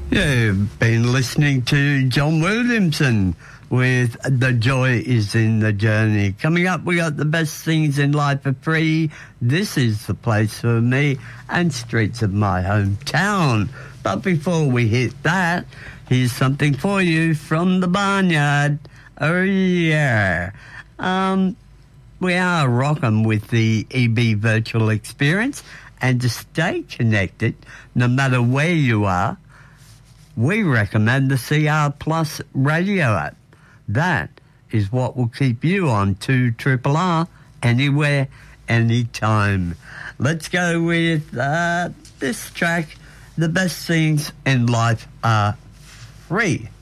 You've been listening to John Williamson with The Joy is in the Journey. Coming up, we got The Best Things in Life for Free. This is the place for me and Streets of My Hometown. But before we hit that, here's something for you from the Barnyard. Oh, yeah. We are rocking with the EB virtual experience, and to stay connected, no matter where you are, we recommend the CR Plus radio app. That is what will keep you on 2RRR anywhere, anytime. Let's go with this track. The best things in life are free.